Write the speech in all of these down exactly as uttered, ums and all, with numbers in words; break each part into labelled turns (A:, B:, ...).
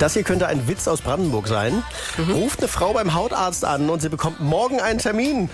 A: Das hier könnte ein Witz aus Brandenburg sein. Mhm. Ruft eine Frau beim Hautarzt an und sie bekommt morgen einen Termin.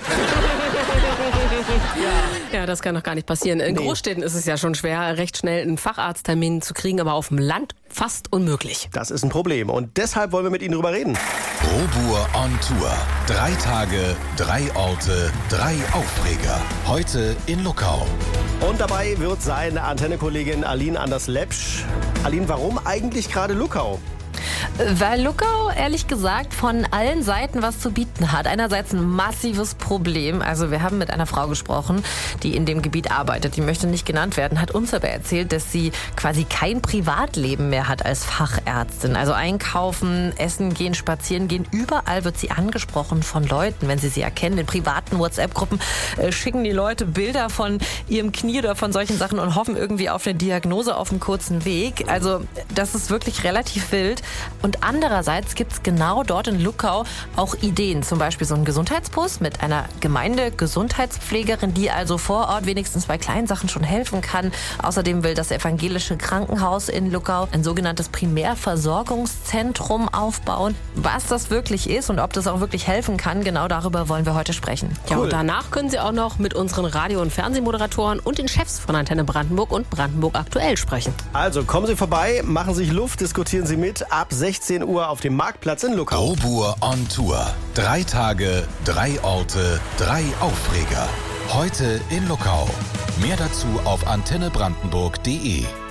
B: Ja, das kann doch gar nicht passieren. In nee. Großstädten ist es ja schon schwer, recht schnell einen Facharzttermin zu kriegen, aber auf dem Land fast unmöglich.
A: Das ist ein Problem und deshalb wollen wir mit Ihnen drüber reden.
C: Robur on Tour. Drei Tage, drei Orte, drei Aufreger. Heute in Luckau.
A: Und dabei wird seine Antenne-Kollegin Aline Anders-Lepsch. Aline, warum eigentlich gerade Luckau?
D: Weil Luckau, ehrlich gesagt, von allen Seiten was zu bieten hat. Einerseits ein massives Problem. Also wir haben mit einer Frau gesprochen, die in dem Gebiet arbeitet. Die möchte nicht genannt werden, hat uns aber erzählt, dass sie quasi kein Privatleben mehr hat als Fachärztin. Also einkaufen, essen gehen, spazieren gehen. Überall wird sie angesprochen von Leuten, wenn sie sie erkennen. In privaten WhatsApp-Gruppen äh, schicken die Leute Bilder von ihrem Knie oder von solchen Sachen und hoffen irgendwie auf eine Diagnose auf einem kurzen Weg. Also das ist wirklich relativ wild. Und andererseits gibt es genau dort in Luckau auch Ideen. Zum Beispiel so ein Gesundheitsbus mit einer Gemeindegesundheitspflegerin, die also vor Ort wenigstens bei kleinen Sachen schon helfen kann. Außerdem will das evangelische Krankenhaus in Luckau ein sogenanntes Primärversorgungszentrum aufbauen. Was das wirklich ist und ob das auch wirklich helfen kann, genau darüber wollen wir heute sprechen.
B: Cool. Ja, und danach können Sie auch noch mit unseren Radio- und Fernsehmoderatoren und den Chefs von Antenne Brandenburg und Brandenburg aktuell sprechen.
A: Also kommen Sie vorbei, machen sich Luft, diskutieren Sie mit ab sechzehn Uhr auf dem Marktplatz in Luckau.
C: Robur on Tour. Drei Tage, drei Orte, drei Aufreger. Heute in Luckau. Mehr dazu auf antenne brandenburg punkt de.